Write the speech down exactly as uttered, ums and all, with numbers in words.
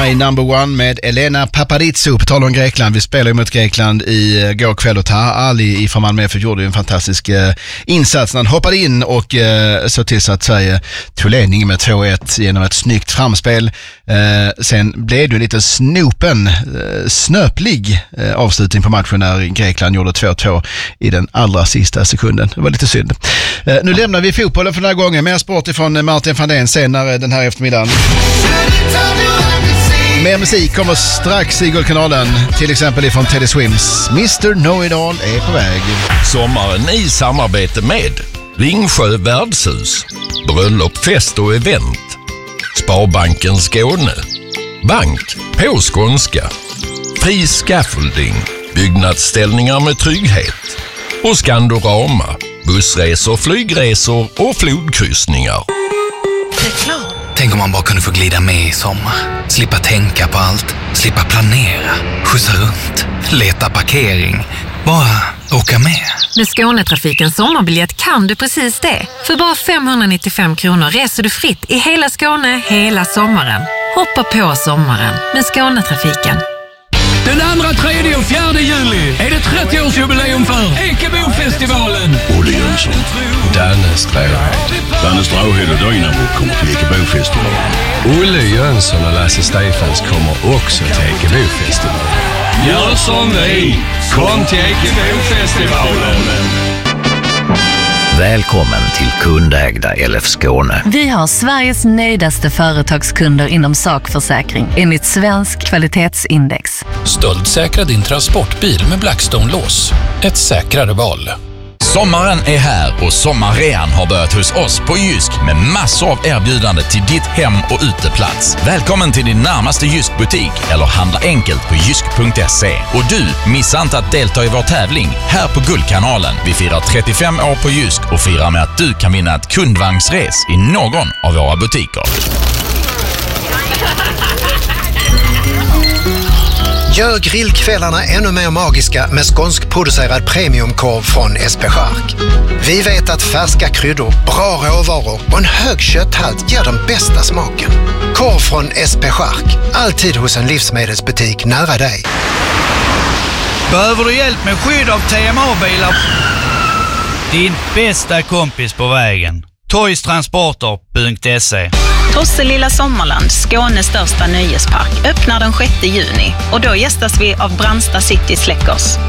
My Number One med Elena Paparizou. På tal om Grekland, vi spelade mot Grekland i går kväll och Taha Ali från Malmö F F gjorde en fantastisk eh, insats när han hoppade in och eh, så till så att Sverige tog ledningen med två ett genom ett snyggt framspel. Eh, sen blev det en lite snopen, eh, snöplig eh, avslutning på matchen när Grekland gjorde två två i den allra sista sekunden. Det var lite synd. Eh, nu lämnar vi fotbollen för den här gången. Mer sport ifrån Martin van den senare den här eftermiddagen. Mer musik kommer strax i Guldkanalen, till exempel ifrån Teddy Swims mister Know-It-All är på väg. Sommaren i samarbete med Ringsjö värdshus, bröllop, fest och event, Sparbanken Skåne, bank på skånska, fri scaffolding, byggnadsställningar med trygghet och Skandorama, bussresor, flygresor och flodkryssningar. Reklam. Tänk om man bara kunde få glida med i sommar. Slippa tänka på allt, slippa planera, skjutsa runt, leta parkering. Bara åka med. Med Skånetrafikens sommarbiljett kan du precis det. För bara femhundranittiofem kronor reser du fritt i hela Skåne hela sommaren. Hoppa på sommaren med Skånetrafiken. Den andra, tredje och fjärde juli är det trettioårsjubileum för Ekebofestivalen. Olle Jönsson, Danne Stråhed. Danne Stråhed och Dynamo kommer till Ekebofestivalen. Olle Jönsson och Lasse Stefans kommer också till Ekebofestivalen. Gör som vi, kom till Ekebofestivalen. Välkommen till kundägda L F Skåne. Vi har Sveriges nöjdaste företagskunder inom sakförsäkring enligt Svensk kvalitetsindex. Stöldsäkra din transportbil med Blackstone-lås. Ett säkrare val. Sommaren är här och sommarrean har börjat hos oss på Jysk med massor av erbjudande till ditt hem och uteplats. Välkommen till din närmaste Jysk-butik eller handla enkelt på jysk punkt se. Och du, missa inte att delta i vår tävling här på Guldkanalen. Vi firar trettiofem år på Jysk och firar med att du kan vinna ett kundvagnsres i någon av våra butiker. Gör grillkvällarna ännu mer magiska med skånskproducerad premiumkorv från S P Chark. Vi vet att färska kryddor, bra råvaror och en hög kötthalt ger den bästa smaken. Korv från S P Chark, alltid hos en livsmedelsbutik nära dig. Behöver du hjälp med skydd av T M A-bilar? Din bästa kompis på vägen. Toystransporter punkt se. Tosse Lilla Sommarland, Skånes största nöjespark, öppnar den sjätte juni och då gästas vi av Brandsta City Släckers.